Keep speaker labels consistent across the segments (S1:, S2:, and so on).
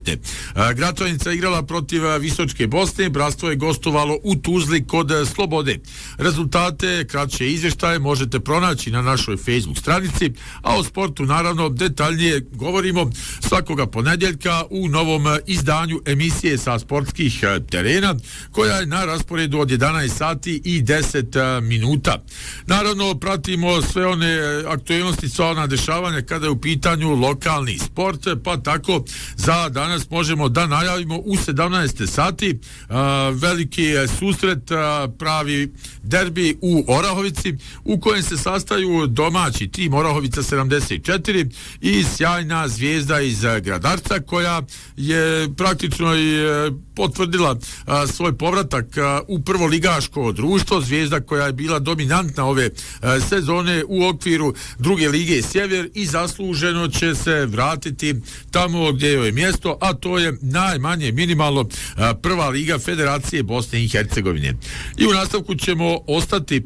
S1: Gračanica igrala protiv Visočke Bosne, Bratstvo je gostovalo u Tuzli kod Slobode. Rezultate, kraće izvještaje možete pronaći na našoj Facebook stranici, a o sportu naravno detaljnije govorimo svakoga ponedjeljka u novom izdanju emisije sa sportskih terena, koja je na rasporedu od 11 sati i 10 minuta. Naravno, pratimo sve one aktualnosti, sva ona dešavanja kada je u pitanju lokalni sport, pa tako za danas možemo da najavimo u 17 sati veliki susret, pravi derbi u Orahovici, u kojem se sastaju domaći tim Orahovica 74 i sjajna Zvijezda iz Gradarca, koja je praktično i potvrdila svoj povratak u prvoligaško društvo. Zvijezda koja je bila dominantna ove sezone u okviru druge lige Sjever i zasluženo će se vratiti tamo gdje je mjesto, a to je najmanje minimalno prva liga Federacije Bosne i Hercegovine. I u nastavku ćemo ostati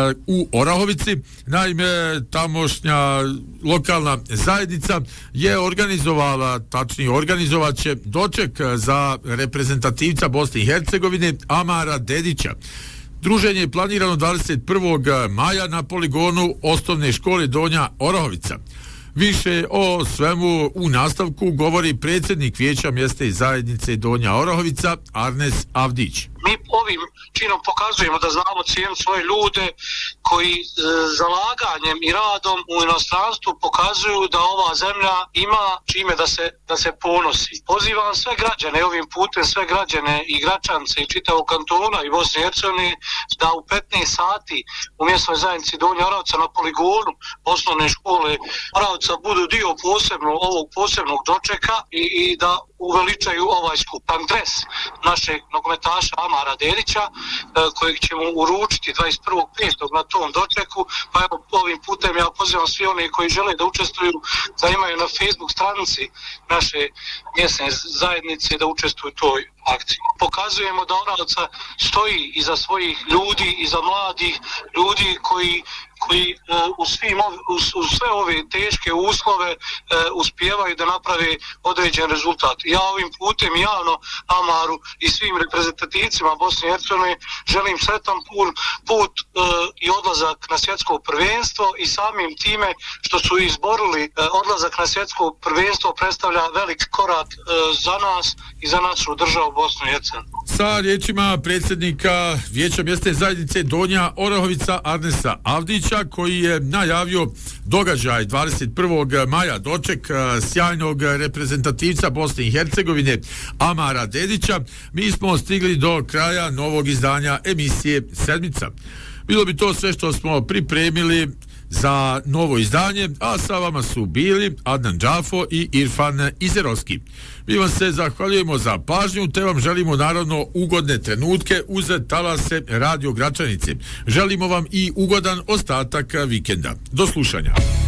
S1: u Orahovici. Naime, tamošnja lokalna zajednica je organizovala, tačnije organizovaće doček za reprezentativca Bosne i Hercegovine Amara Dedića. Druženje je planirano 21. maja na poligonu osnovne škole Donja Orahovica. Više o svemu u nastavku govori predsjednik Vijeća mjesne zajednice Donja Orahovica Arnes Avdić.
S2: Mi ovim činom pokazujemo da znamo cijenu svoje ljude koji zalaganjem i radom u inostranstvu pokazuju da ova zemlja ima čime da se ponosi. Pozivam sve građane ovim putem, sve građane i Gračance i čitavog kantona i Bosne i Hercegovine da u 15 sati u mjesnoj zajednici Donja Orahovica na poligonu osnovne škole Orahovica budu dio ovog posebnog dočeka i da uveličaju ovaj skupan dres našeg nogometaša Amara Dedića, kojeg ćemo uručiti 21.5. na tom dočeku. Pa evo, ovim putem ja pozivam svi oni koji žele da učestvuju, da imaju na Facebook stranici naše mjesne zajednice, da učestvuju u toj akciji. Pokazujemo da Orahovica stoji iza svojih ljudi, iza mladih ljudi koji u sve ove teške uslove uspijevaju da naprave određen rezultat. Ja ovim putem javno Amaru i svim reprezentativcima Bosne i Hercegovine želim sretan put i odlazak na svjetsko prvenstvo, i samim time što su izborili odlazak na svjetsko prvenstvo predstavlja velik korak za nas i za našu državu Bosnu i Hercegovinu.
S1: Sa riječima predsjednika Vijeća mjesne zajednice Donja Orahovica Arnesa Avdića, koji je najavio događaj 21. maja, doček sjajnog reprezentativca Bosne i Hercegovine Amara Dedića, mi smo stigli do kraja novog izdanja emisije Sedmica. Bilo bi to sve što smo pripremili za novo izdanje, a sa vama su bili Adnan Džafo i Irfan Izerovski. Mi vam se zahvaljujemo za pažnju, te vam želimo naravno ugodne trenutke uz talase Radio Gračanice. Želimo vam i ugodan ostatak vikenda. Do slušanja.